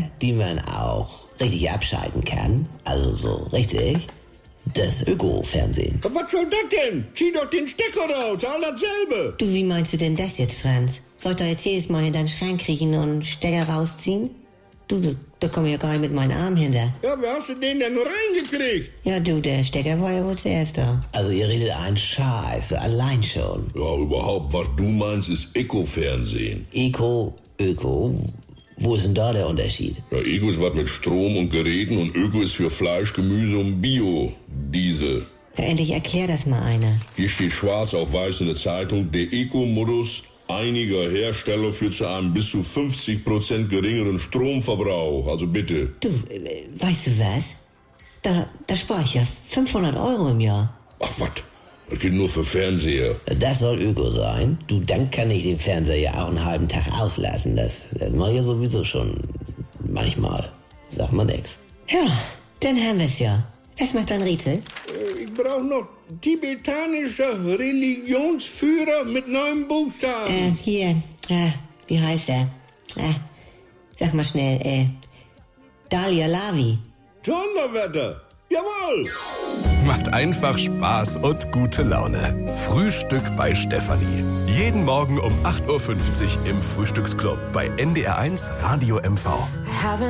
die man auch richtig abschalten kann. Also so richtig. Das Öko-Fernsehen. Was soll das denn? Zieh doch den Stecker raus, alles dasselbe. Du, wie meinst du denn das jetzt, Franz? Soll ich da jetzt jedes Mal in deinen Schrank kriechen und Stecker rausziehen? Du, da komm ich ja gar nicht mit meinen Armen hinter. Ja, wie hast du den denn reingekriegt? Ja, du, der Stecker war ja wohl zuerst da. Also ihr redet einen Scheiß, allein schon. Ja, überhaupt, was du meinst, ist Eco-Fernsehen. Öko. Wo ist denn da der Unterschied? Ja, Eco ist was mit Strom und Geräten und Öko ist für Fleisch, Gemüse und Bio-Diesel. Ja, endlich erklär das mal einer. Hier steht schwarz auf weiß in der Zeitung, der Eco-Modus einiger Hersteller führt zu einem bis zu 50% geringeren Stromverbrauch. Also bitte. Du, weißt du was? Da spare ich ja 500 Euro im Jahr. Ach was, das gilt nur für Fernseher. Das soll Öko sein. Du, dann kann ich den Fernseher ja auch einen halben Tag auslassen. Das mache ich ja sowieso schon manchmal. Sag mal nix. Ja, dann haben wir's ja. Was macht dein Rätsel? Ich brauche noch tibetanischer Religionsführer mit 9 Buchstaben. Hier, wie heißt er? Sag mal schnell, Dalia Lavi. Donnerwetter. Jawohl. Macht einfach Spaß und gute Laune. Frühstück bei Stefanie. Jeden Morgen um 8.50 Uhr im Frühstücksclub bei NDR1 Radio MV.